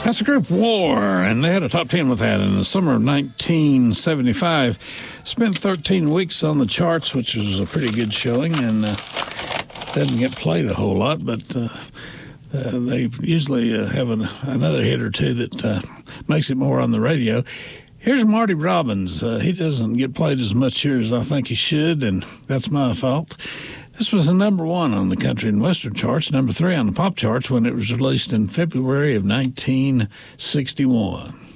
That's the group War, and they had a top 10 with that in the summer of 1975. Spent 13 weeks on the charts, which was a pretty good showing, and doesn't get played a whole lot, but they usually have another hit or two that makes it more on the radio. Here's Marty Robbins. He doesn't get played as much here as I think he should, and that's my fault. This was a number 1 on the country and western charts, number 3 on the pop charts when it was released in February of 1961.